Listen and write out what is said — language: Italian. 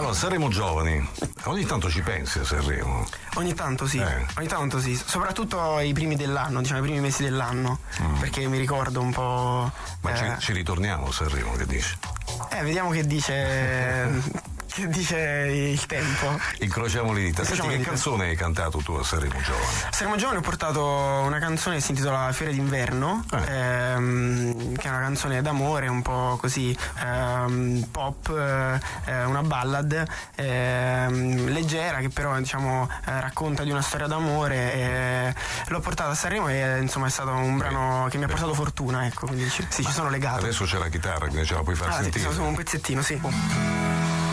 Allora, Sanremo Giovani, ogni tanto ci pensi a Sanremo? Ogni tanto sì, soprattutto i primi dell'anno, diciamo i primi mesi dell'anno, perché mi ricordo un po'. Ma ci ritorniamo a Sanremo, che dici? Vediamo che dice. Che dice il tempo. Incrociamo le dita. Senti, che canzone hai cantato tu a Sanremo Giovani? A Sanremo Giovani ho portato una canzone che si intitola Fiore d'inverno, che è una canzone d'amore, un po' così pop, una ballad leggera, che però diciamo racconta di una storia d'amore. L'ho portata a Sanremo e insomma è stato un brano che mi ha portato fortuna, ecco, quindi ci sono legato. Adesso c'è la chitarra, quindi ce la puoi far sentire. Sì, un pezzettino, sì.